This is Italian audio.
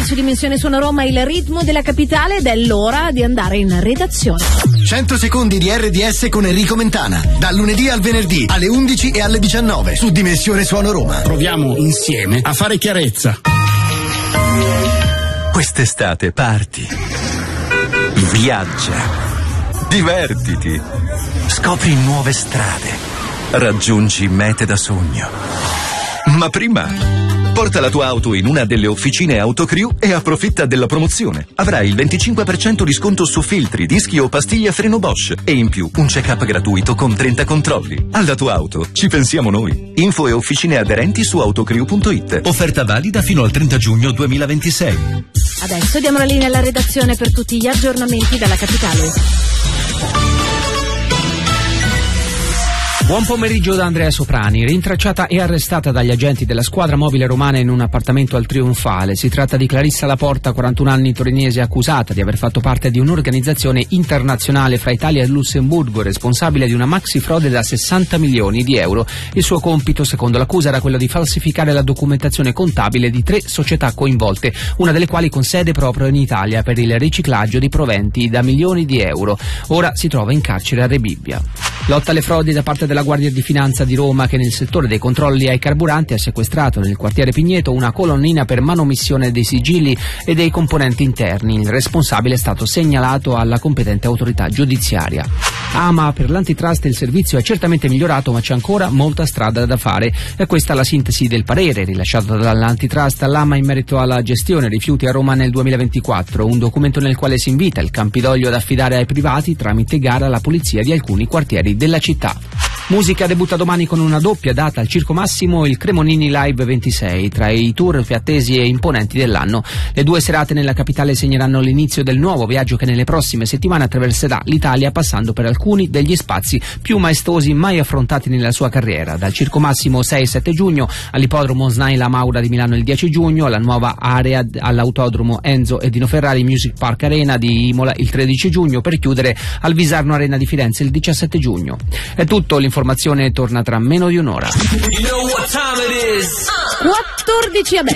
su Dimensione Suono Roma il ritmo della capitale ed è l'ora di andare in redazione. 100 secondi di RDS con Enrico Mentana, dal lunedì al venerdì alle 11 e alle 19 su Dimensione Suono Roma. Proviamo insieme a fare chiarezza. Quest'estate parti, viaggia, divertiti, scopri nuove strade, raggiungi mete da sogno. Ma prima porta la tua auto in una delle officine Autocrew e approfitta della promozione. Avrai il 25% di sconto su filtri, dischi o pastiglie a freno Bosch e in più un check-up gratuito con 30 controlli. Alla tua auto ci pensiamo noi. Info e officine aderenti su autocrew.it. Offerta valida fino al 30 giugno 2026. Adesso diamo la linea alla redazione per tutti gli aggiornamenti dalla capitale. Buon pomeriggio da Andrea Soprani. Rintracciata e arrestata dagli agenti della squadra mobile romana in un appartamento al Trionfale. Si tratta di Clarissa Laporta, 41 anni, torinese, accusata di aver fatto parte di un'organizzazione internazionale fra Italia e Lussemburgo, responsabile di una maxi frode da 60 milioni di euro. Il suo compito, secondo l'accusa, era quello di falsificare la documentazione contabile di 3 società coinvolte, una delle quali con sede proprio in Italia, per il riciclaggio di proventi da milioni di euro. Ora si trova in carcere a Rebibbia. Lotta alle frodi da parte della Guardia di Finanza di Roma, che nel settore dei controlli ai carburanti ha sequestrato nel quartiere Pigneto una colonnina per manomissione dei sigilli e dei componenti interni. Il responsabile è stato segnalato alla competente autorità giudiziaria. AMA: per l'antitrust il servizio è certamente migliorato, ma c'è ancora molta strada da fare. È questa la sintesi del parere rilasciato dall'antitrust all'AMA in merito alla gestione rifiuti a Roma nel 2024, un documento nel quale si invita il Campidoglio ad affidare ai privati tramite gara la pulizia di alcuni quartieri della città. Musica debutta domani con una doppia data al Circo Massimo, il Cremonini Live 26, tra i tour più attesi e imponenti dell'anno. Le 2 serate nella capitale segneranno l'inizio del nuovo viaggio che nelle prossime settimane attraverserà l'Italia, passando per alcuni degli spazi più maestosi mai affrontati nella sua carriera. Dal Circo Massimo 6-7 giugno, all'Ippodromo SNAI La Maura di Milano il 10 giugno, alla nuova area all'Autodromo Enzo e Dino Ferrari Music Park Arena di Imola il 13 giugno, per chiudere al Visarno Arena di Firenze il 17 giugno. È tutto, l'informazione torna tra meno di un'ora. 14 adesso.